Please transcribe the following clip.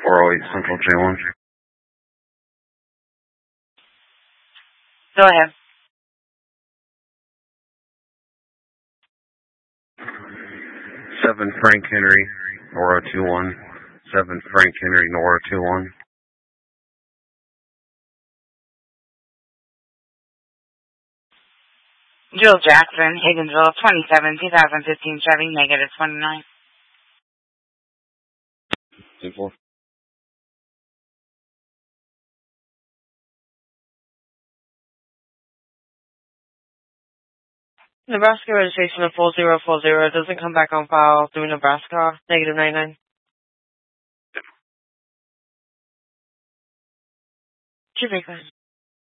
408 Central J1. Go ahead. 7 Frank Henry, Nora 21. 7 Frank Henry, Nora 21. Jill Jackson, Higginsville, 27, 2015 Chevy, negative 29. 10-4. Nebraska registration of 4040 doesn't come back on file through Nebraska, negative 99. Should be good.